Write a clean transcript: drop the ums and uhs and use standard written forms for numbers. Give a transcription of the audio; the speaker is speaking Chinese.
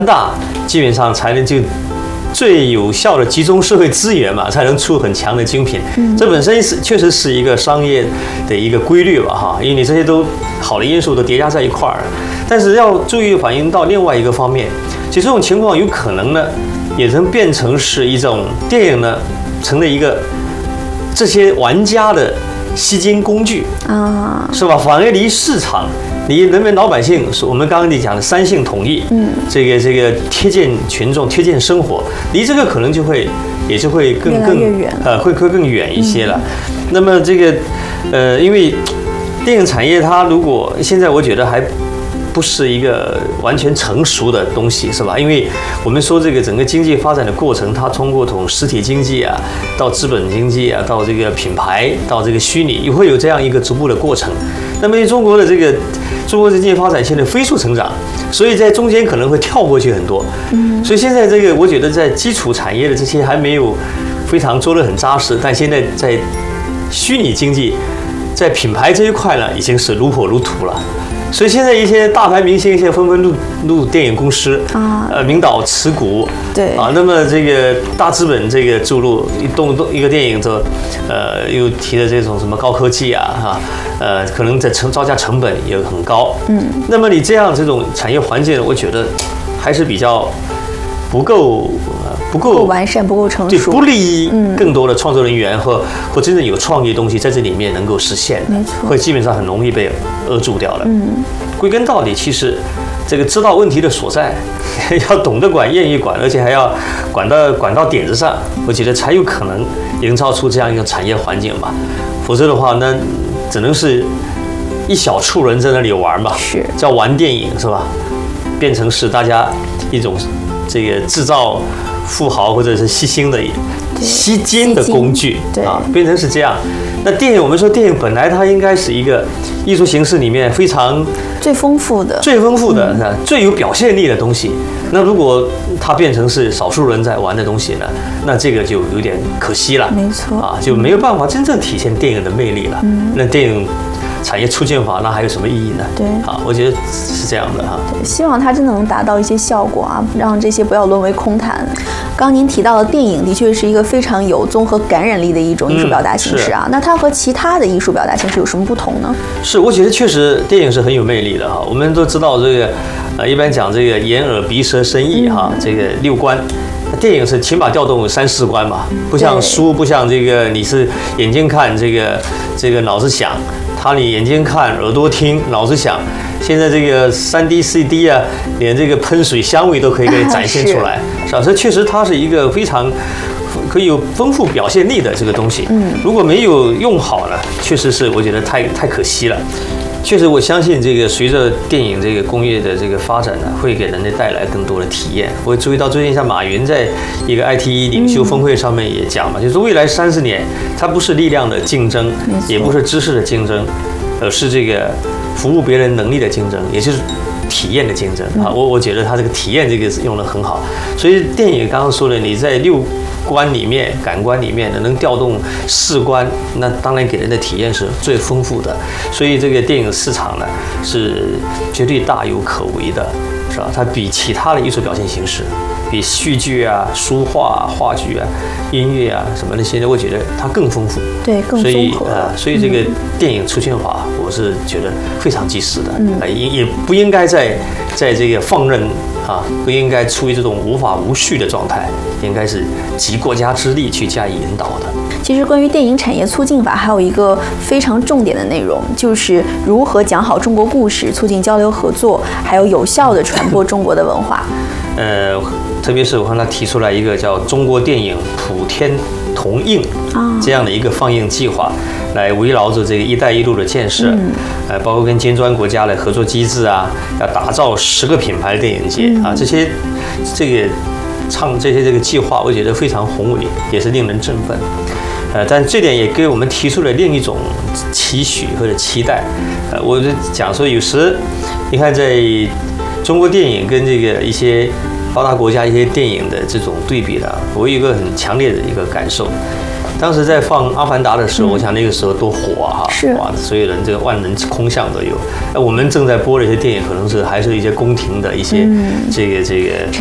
大，基本上才能就最有效的集中社会资源嘛，才能出很强的精品。这本身确实是一个商业的一个规律吧，哈，因为你这些都好的因素都叠加在一块儿，但是要注意反映到另外一个方面，其实这种情况有可能呢，也能变成是一种电影呢，成了一个这些玩家的吸金工具啊，是吧？反而离市场。离人民老百姓，我们刚刚你讲的三性统一，这个贴近群众、贴近生活，离这个可能也就会更远，会更远一些了。那么这个因为电影产业它如果现在我觉得还不是一个完全成熟的东西，是吧？因为我们说这个整个经济发展的过程，它通过从实体经济啊，到资本经济啊，到这个品牌，到这个虚拟，也会有这样一个逐步的过程。那么中国的经济发展现在飞速成长，所以在中间可能会跳过去很多。所以现在这个我觉得在基础产业的这些还没有非常做得很扎实，但现在在虚拟经济，在品牌这一块呢，已经是如火如荼了。所以现在一些大牌明星现在纷纷入电影公司啊，名导持股，对啊，那么这个大资本这个注入一个电影的，又提的这种什么高科技啊，可能在造价成本也很高，那么你这种产业环境，我觉得还是比较不够完善，不够成熟， 对，不利于更多的创作人员或真正有创意的东西在这里面能够实现， 没错， 会基本上很容易被扼住掉了。归根到底，其实这个知道问题的所在，要懂得管，愿意管，而且还要管到点子上，我觉得才有可能营造出这样一个产业环境吧。否则的话，那只能是一小撮人在那里玩吧， 是叫玩电影是吧？变成是大家一种这个制造富豪或者是吸金的工具啊，变成是这样。那电影，我们说电影本来它应该是一个艺术形式里面非常最丰富的、 最有表现力的东西。那如果它变成是少数人在玩的东西呢，那这个就有点可惜了。 没错啊，就没有办法真正体现电影的魅力了。那电影产业促进法那还有什么意义呢？ 对， 啊，我觉得是这样的哈。 希望它真的能达到一些效果啊，让这些不要沦为空谈。刚您提到的电影的确是一个非常有综合感染力的一种艺术表达形式啊，那它和其他的艺术表达形式有什么不同呢？ 是，我觉得确实电影是很有魅力的哈。我们都知道这个，一般讲这个眼耳鼻舌身意哈，这个六官。电影是起码调动3、4关嘛，不像书，不像这个你是眼睛看这个脑子想，你眼睛看耳朵听脑子想。现在这个3D、4D 啊，连这个喷水香味都可以给你展现出来，是吧？所以确实它是一个非常可以有丰富表现力的这个东西。如果没有用好呢，确实是我觉得太可惜了。确实，我相信这个随着电影这个工业的这个发展呢，会给人类带来更多的体验。我注意到最近像马云在一个 IT 领袖峰会上面也讲嘛，就是未来30年，它不是力量的竞争，也不是知识的竞争，而是这个服务别人能力的竞争，也就是体验的竞争啊。我觉得它这个体验这个用得很好。所以电影刚刚说的，你在6官里面、感官里面能调动4官，那当然给人的体验是最丰富的。所以这个电影市场呢是绝对大有可为的，是吧？它比其他的艺术表现形式，比戏剧啊、书画、话剧啊、音乐啊什么那些，我觉得它更丰富， 对，更综合。 所以这个电影促进法，我是觉得非常及时的，也不应该在这个放任啊，不应该处于这种无法无序的状态，应该是集国家之力去加以引导的。 其实关于电影产业促进法还有一个非常重点的内容，就是如何讲好中国故事，促进交流合作，还有有效地传播中国的文化。 特别是我看他提出来一个叫中国电影普天同映这样的一个放映计划，来围绕着这个“一带一路”的建设，包括跟金砖国家的合作机制啊，要打造10个品牌电影节啊，这些计划，我觉得非常宏伟，也是令人振奋。但这点也给我们提出了另一种期许或者期待。我就讲说，有时你看，在中国电影跟这个一些发达国家一些电影的这种对比呢，我有一个很强烈的一个感受。 当时在放《阿凡达》的时候，我想那个时候多火啊！ 是哇，所有人这个万人空巷都有。我们正在播的一些电影，可能是还是一些宫廷的一些这个